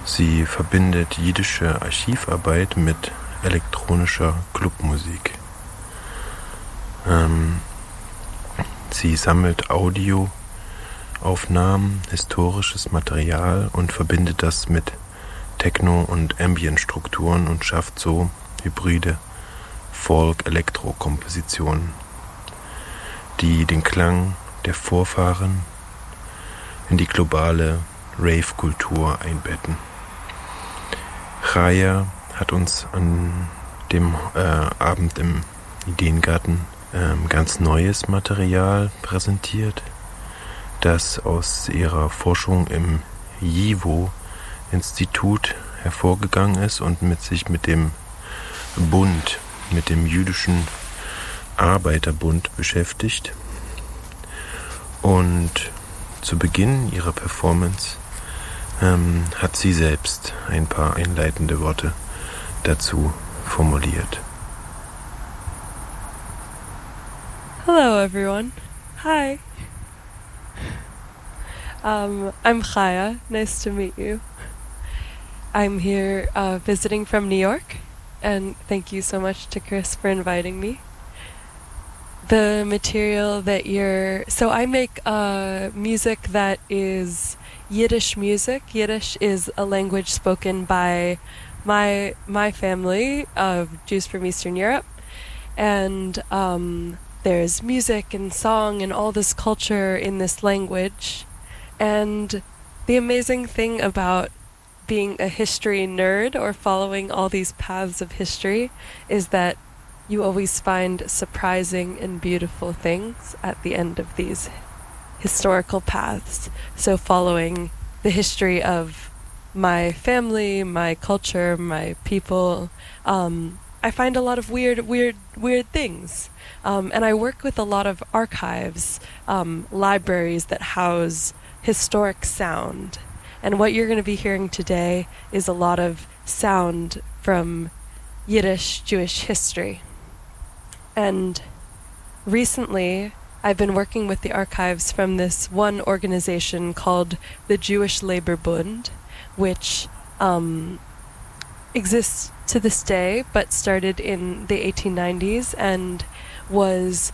Sie verbindet jiddische Archivarbeit mit elektronischer Clubmusik. Sie sammelt Audioaufnahmen, historisches Material und verbindet das mit Techno- und Ambient-Strukturen und schafft so hybride Folk-Elektro-Kompositionen, die den Klang der Vorfahren in die globale Rave-Kultur einbetten. Chaya hat uns an dem Abend im Ideengarten ganz neues Material präsentiert, das aus ihrer Forschung im JIVO-Institut hervorgegangen ist und sich mit dem Bund, mit dem jüdischen Arbeiterbund beschäftigt. Und zu Beginn ihrer Performance hat sie selbst ein paar einleitende Worte dazu formuliert. Hello everyone. Hi. I'm Chaya. Nice to meet you. I'm here visiting from New York, and thank you so much to Chris for inviting me. The material that so I make music that is Yiddish music. Yiddish is a language spoken by my family of Jews from Eastern Europe, and there's music and song and all this culture in this language. And the amazing thing about being a history nerd or following all these paths of history is that you always find surprising and beautiful things at the end of these historical paths. So following the history of my family, my culture, my people, I find a lot of weird things. And I work with a lot of archives, libraries that house historic sound. And what you're going to be hearing today is a lot of sound from Yiddish Jewish history. And recently, I've been working with the archives from this one organization called the Jewish Labor Bund, which exists to this day, but started in the 1890s and was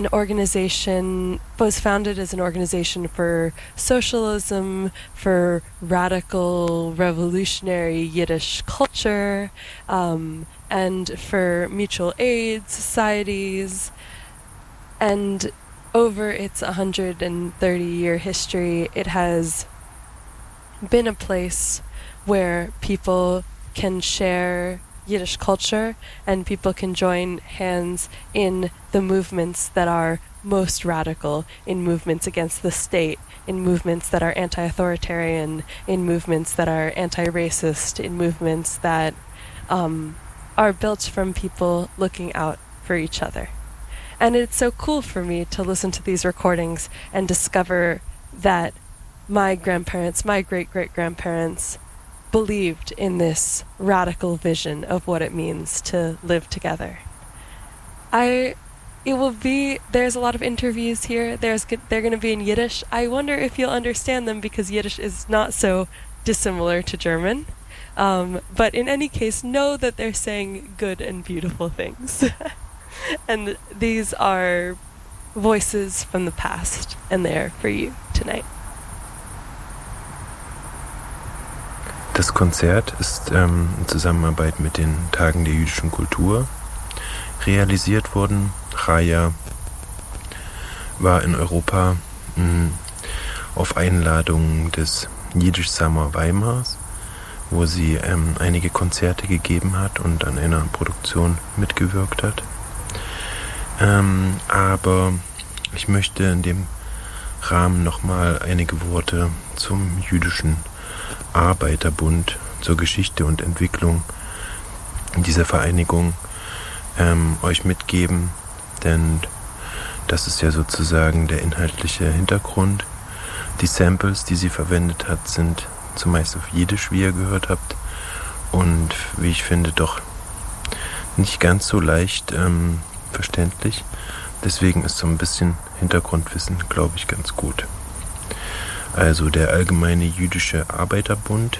founded as an organization for socialism, for radical revolutionary Yiddish culture, and for mutual aid societies. And over its 130-year history, it has been a place where people can share Yiddish culture and people can join hands in the movements that are most radical, in movements against the state, in movements that are anti-authoritarian, in movements that are anti-racist, in movements that are built from people looking out for each other. And it's so cool for me to listen to these recordings and discover that my grandparents, my great-great-grandparents, believed in this radical vision of what it means to live together. There's a lot of interviews here. They're going to be in Yiddish. I wonder if you'll understand them because Yiddish is not so dissimilar to German. But in any case, know that they're saying good and beautiful things. And these are voices from the past, and they're for you tonight. Das Konzert ist in Zusammenarbeit mit den Tagen der jüdischen Kultur realisiert worden. Chaya war in Europa auf Einladung des Jiddisch Summer Weimars, wo sie einige Konzerte gegeben hat und an einer Produktion mitgewirkt hat. Aber ich möchte in dem Rahmen nochmal einige Worte zum jüdischen Arbeiterbund, zur Geschichte und Entwicklung dieser Vereinigung euch mitgeben, denn das ist ja sozusagen der inhaltliche Hintergrund. Die Samples, die sie verwendet hat, sind zumeist auf Jiddisch, wie ihr gehört habt, und wie ich finde, doch nicht ganz so leicht verständlich. Deswegen ist so ein bisschen Hintergrundwissen, glaube ich, ganz gut. Also der Allgemeine Jüdische Arbeiterbund